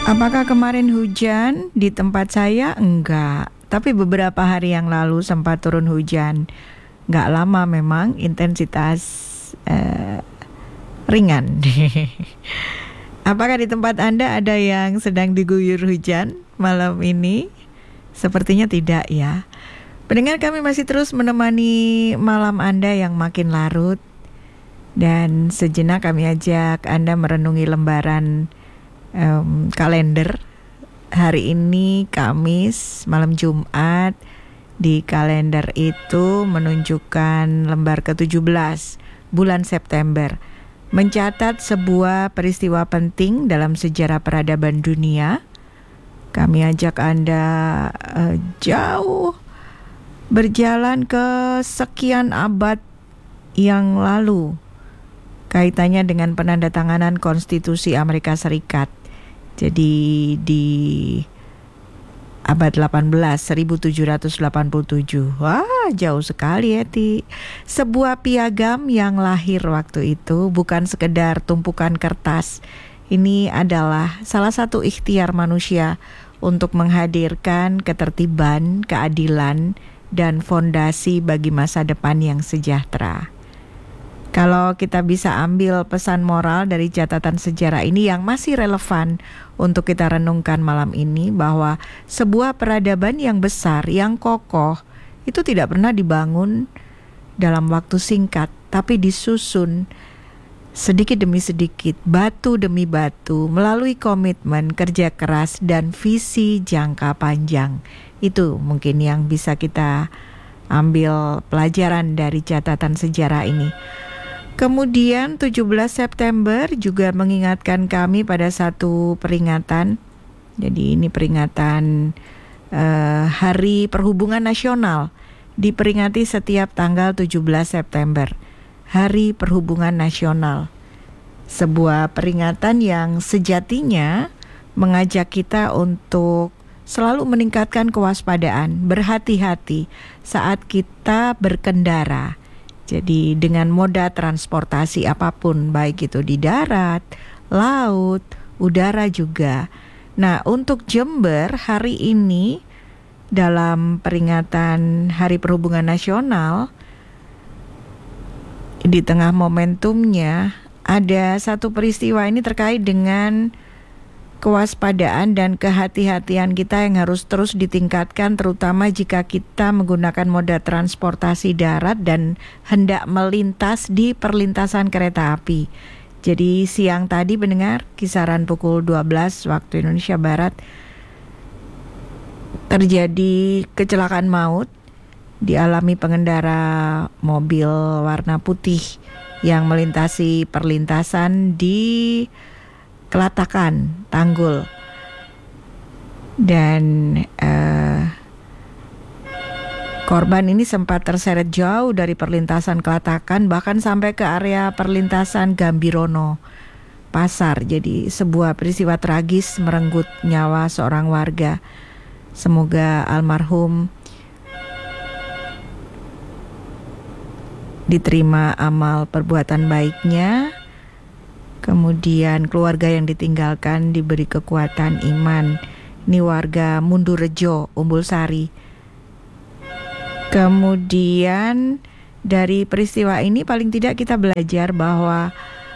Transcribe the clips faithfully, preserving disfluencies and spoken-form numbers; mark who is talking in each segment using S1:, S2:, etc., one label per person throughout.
S1: Apakah kemarin hujan? Di tempat saya enggak, tapi beberapa hari yang lalu sempat turun hujan. Enggak lama memang, intensitas uh, ringan. Apakah di tempat Anda ada yang sedang diguyur hujan malam ini? Sepertinya tidak ya. Pendengar, kami masih terus menemani malam Anda yang makin larut. Dan sejenak kami ajak Anda merenungi lembaran Um, kalender. Hari ini Kamis, malam Jumat. Di kalender itu menunjukkan lembar ke tujuh belas bulan September, mencatat sebuah peristiwa penting dalam sejarah peradaban dunia. Kami ajak Anda uh, jauh berjalan ke sekian abad yang lalu, kaitannya dengan penandatanganan Konstitusi Amerika Serikat. Jadi di abad delapan belas, seribu tujuh ratus delapan puluh tujuh. Wah, jauh sekali ya, Ti. Sebuah piagam yang lahir waktu itu bukan sekedar tumpukan kertas. Ini adalah salah satu ikhtiar manusia untuk menghadirkan ketertiban, keadilan, dan fondasi bagi masa depan yang sejahtera. Kalau kita bisa ambil pesan moral dari catatan sejarah ini yang masih relevan untuk kita renungkan malam ini, bahwa sebuah peradaban yang besar, yang kokoh, itu tidak pernah dibangun dalam waktu singkat, tapi disusun sedikit demi sedikit, batu demi batu, melalui komitmen, kerja keras, dan visi jangka panjang. Itu mungkin yang bisa kita ambil pelajaran dari catatan sejarah ini. Kemudian tujuh belas September juga mengingatkan kami pada satu peringatan. Jadi ini peringatan uh, Hari Perhubungan Nasional, diperingati setiap tanggal tujuh belas September. Hari Perhubungan Nasional, sebuah peringatan yang sejatinya mengajak kita untuk selalu meningkatkan kewaspadaan, berhati-hati saat kita berkendara. Jadi dengan moda transportasi apapun, baik itu di darat, laut, udara juga. Nah, untuk Jember hari ini dalam peringatan Hari Perhubungan Nasional, di tengah momentumnya ada satu peristiwa ini terkait dengan kewaspadaan dan kehati-hatian kita yang harus terus ditingkatkan, terutama jika kita menggunakan moda transportasi darat dan hendak melintas di perlintasan kereta api. Jadi siang tadi pendengar, kisaran pukul dua belas waktu Indonesia Barat, terjadi kecelakaan maut, dialami pengendara mobil warna putih yang melintasi perlintasan di Kelatakan, Tanggul. Dan uh, korban ini sempat terseret jauh dari perlintasan Kelatakan, bahkan sampai ke area perlintasan Gambirono, Pasar. Jadi sebuah peristiwa tragis merenggut nyawa seorang warga. Semoga almarhum diterima amal perbuatan baiknya. Kemudian keluarga yang ditinggalkan diberi kekuatan iman. Ini warga Mundurejo, Umbul Sari. Kemudian dari peristiwa ini paling tidak kita belajar bahwa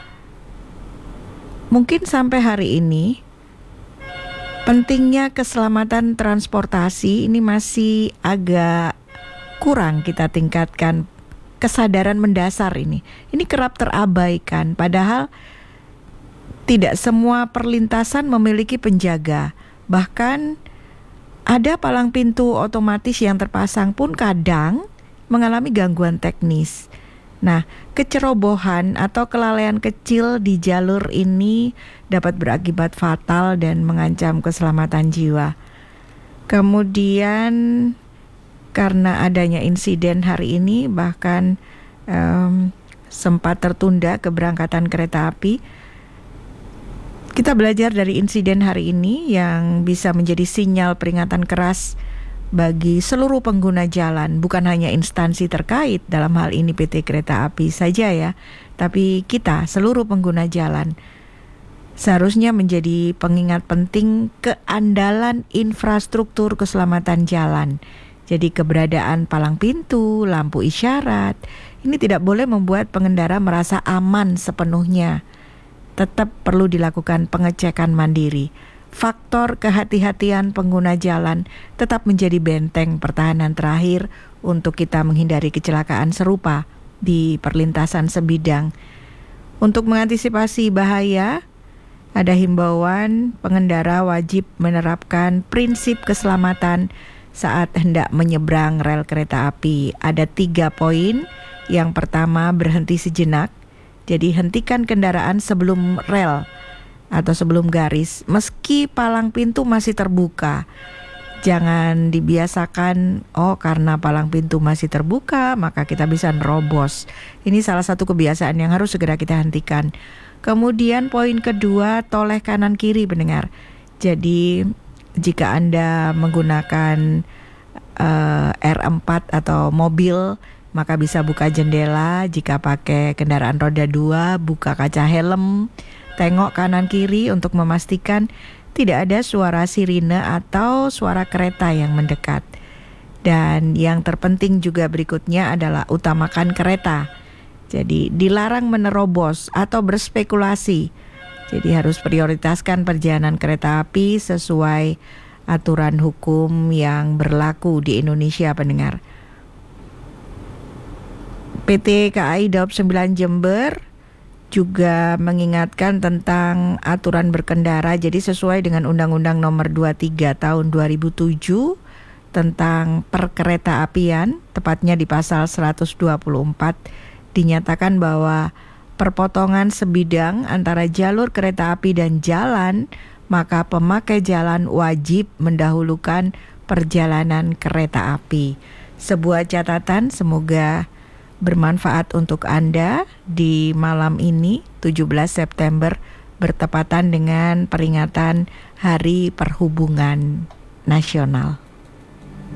S1: mungkin sampai hari ini pentingnya keselamatan transportasi ini masih agak kurang kita tingkatkan. Kesadaran mendasar ini, ini kerap terabaikan. Padahal tidak semua perlintasan memiliki penjaga. Bahkan ada palang pintu otomatis yang terpasang pun kadang mengalami gangguan teknis. Nah, kecerobohan atau kelalaian kecil di jalur ini dapat berakibat fatal dan mengancam keselamatan jiwa. Kemudian karena adanya insiden hari ini, bahkan um, sempat tertunda keberangkatan kereta api. Kita belajar dari insiden hari ini yang bisa menjadi sinyal peringatan keras bagi seluruh pengguna jalan, bukan hanya instansi terkait, dalam hal ini P T Kereta Api saja ya, tapi kita seluruh pengguna jalan. seharusnya menjadi pengingat penting keandalan infrastruktur keselamatan jalan. Jadi keberadaan palang pintu, lampu isyarat, ini tidak boleh membuat pengendara merasa aman sepenuhnya. Tetap perlu dilakukan pengecekan mandiri. Faktor kehati-hatian pengguna jalan tetap menjadi benteng pertahanan terakhir untuk kita menghindari kecelakaan serupa di perlintasan sebidang. Untuk mengantisipasi bahaya, ada himbauan pengendara wajib menerapkan prinsip keselamatan saat hendak menyeberang rel kereta api. Ada tiga poin. Yang pertama, berhenti sejenak. Jadi hentikan kendaraan sebelum rel atau sebelum garis, meski palang pintu masih terbuka. Jangan dibiasakan, oh karena palang pintu masih terbuka maka kita bisa nerobos. Ini salah satu kebiasaan yang harus segera kita hentikan. Kemudian poin kedua, toleh kanan kiri pendengar. Jadi jika Anda menggunakan uh, R empat atau mobil, maka bisa buka jendela. Jika pakai kendaraan roda dua, buka kaca helm, tengok kanan kiri untuk memastikan tidak ada suara sirine atau suara kereta yang mendekat. Dan yang terpenting juga berikutnya adalah utamakan kereta. Jadi dilarang menerobos atau berspekulasi. Jadi harus prioritaskan perjalanan kereta api sesuai aturan hukum yang berlaku di Indonesia pendengar. P T K A I Daob sembilan Jember juga mengingatkan tentang aturan berkendara. Jadi sesuai dengan Undang-Undang Nomor dua puluh tiga Tahun dua ribu tujuh tentang perkeretaapian, tepatnya di pasal seratus dua puluh empat, dinyatakan bahwa perpotongan sebidang antara jalur kereta api dan jalan, maka pemakai jalan wajib mendahulukan perjalanan kereta api. Sebuah catatan, semoga bermanfaat untuk Anda di malam ini, tujuh belas September, bertepatan dengan peringatan Hari Perhubungan Nasional.